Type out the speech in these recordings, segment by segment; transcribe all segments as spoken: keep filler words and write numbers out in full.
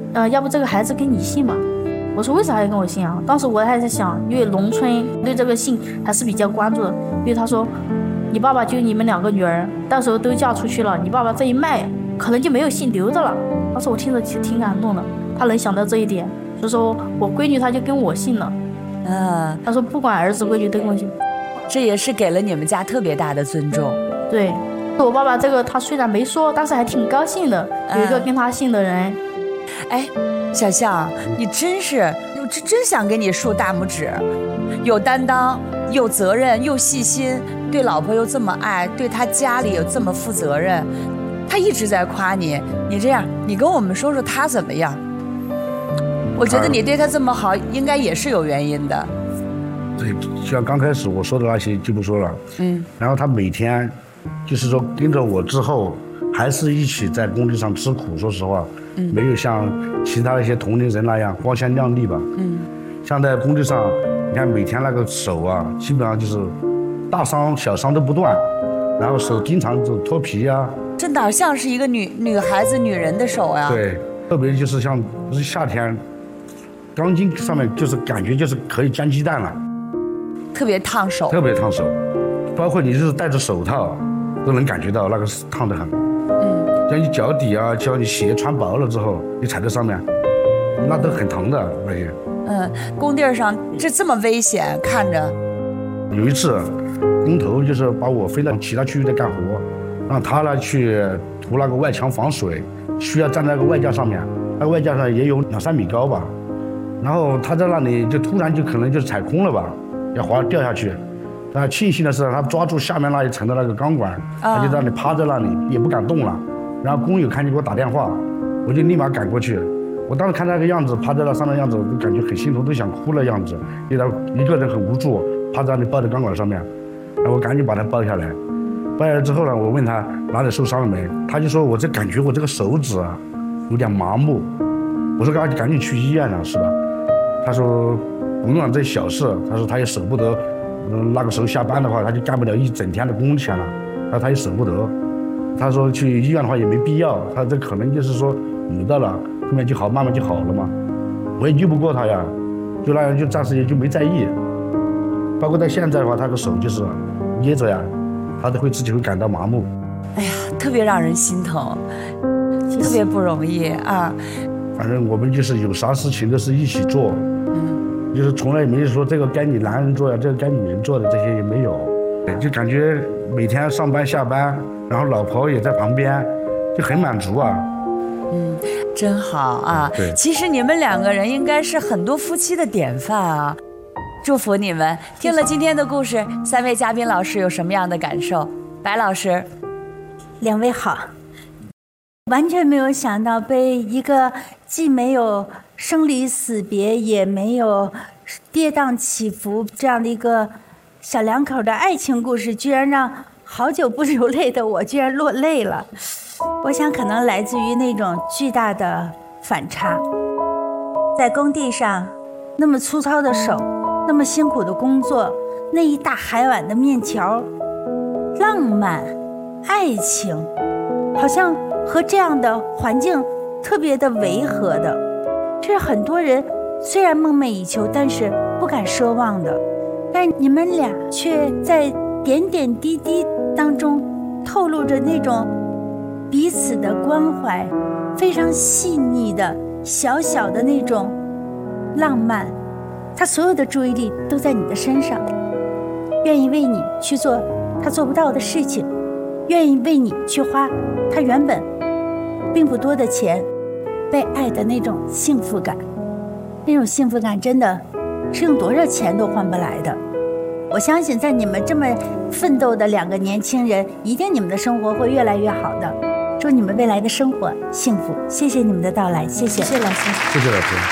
呃，要不这个孩子跟你姓嘛？我说为啥要跟我姓啊？当时我还在想，因为农村对这个姓还是比较关注的。因为他说，你爸爸就你们两个女儿，到时候都嫁出去了，你爸爸这一卖，可能就没有姓刘的了。当时我听着挺挺感动的，他能想到这一点，所以说我闺女她就跟我姓了。 嗯， 他说不管儿子闺女都跟我姓， 这也是给了你们家特别大的尊重。 对，我爸爸这个他虽然没说，但是还挺高兴的，有一个跟他姓的人。 哎，小象，你真是，我真真想给你竖大拇指，有担当，有责任，又细心，对老婆又这么爱，对他家里又这么负责任。他一直在夸你，你这样，你跟我们说说他怎么样？我觉得你对他这么好，应该也是有原因的。 对，像刚开始我说的那些就不说了。 嗯。 然后他每天，就是说跟着我之后，还是一起在工地上吃苦。说实话，嗯，没有像其他一些同龄人那样光鲜亮丽吧。嗯。像在工地上，你看每天那个手啊，基本上就是大伤小伤都不断，然后手经常就脱皮啊。 这哪像是一个女女孩子、女人的手呀？ 对，特别就是像是夏天，钢筋上面就是感觉就是可以煎鸡蛋了， 特别烫手， 特别烫手，包括你就是戴着手套，都能感觉到那个是烫得很。嗯，像你脚底啊，叫你鞋穿薄了之后，你踩在上面，那都很疼的那些。 嗯，工地上这这么危险，看着。 有一次，工头就是把我分到其他区域在干活。让他呢去涂那个外墙防水，需要站在那个外架上面，那个外架上也有两三米高吧。然后他在那里就突然就可能就踩空了吧，要滑掉下去。但庆幸的是，他抓住下面那一层的那个钢管，他就在那里趴在那里，也不敢动了。然后工友看见给我打电话，我就立马赶过去。我当时看他那个样子，趴在那上面样子，我感觉很心疼，都想哭的样子。因为他一个人很无助，趴在那里抱在钢管上面，然后我赶紧把他抱下来。抱下来之后呢，我问他哪里受伤了没，他就说我这感觉我这个手指啊有点麻木。我说赶紧赶紧去医院了是吧？他说不用这小事，他说他也舍不得，嗯，那个时候下班的话他就干不了一整天的工钱了，他他也舍不得。他说去医院的话也没必要，他这可能就是说有的了，后面就好，慢慢就好了嘛。我也拗不过他呀，就那样就暂时也就没在意。包括到现在的话，他的手就是捏着呀。他都会自己会感到麻木， 哎呀，特别让人心疼，特别不容易啊。 反正我们就是有啥事情都是一起做，嗯，就是从来没说这个该你男人做呀，这个该女人做的，这些也没有，就感觉每天上班下班，然后老婆也在旁边，就很满足啊。 嗯，真好啊。 对， 其实你们两个人应该是很多夫妻的典范啊。祝福你们！听了今天的故事，三位嘉宾老师有什么样的感受？白老师， 两位好。完全没有想到被一个既没有生离死别，也没有跌宕起伏这样的一个小两口的爱情故事，居然让好久不流泪的我居然落泪了。我想可能来自于那种巨大的反差，在工地上那么粗糙的手，那么辛苦的工作，那一大海碗的面条，浪漫爱情好像和这样的环境特别的违和的，这是很多人虽然梦寐以求但是不敢奢望的。但你们俩却在点点滴滴当中透露着那种彼此的关怀，非常细腻的小小的那种浪漫，他所有的注意力都在你的身上，愿意为你去做他做不到的事情，愿意为你去花他原本并不多的钱，被爱的那种幸福感，那种幸福感真的是用多少钱都换不来的。我相信在你们这么奋斗的两个年轻人，一定你们的生活会越来越好的，祝你们未来的生活幸福。谢谢你们的到来，谢谢，谢谢老师， 谢谢老师。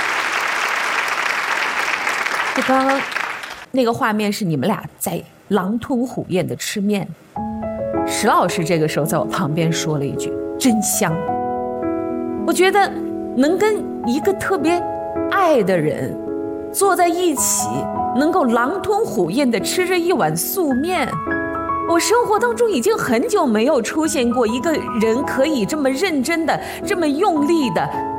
就刚刚那个画面是你们俩在狼吞虎咽的吃面，石老师这个时候在我旁边说了一句真香。我觉得能跟一个特别爱的人坐在一起，能够狼吞虎咽地吃着一碗素面，我生活当中已经很久没有出现过一个人可以这么认真的这么用力的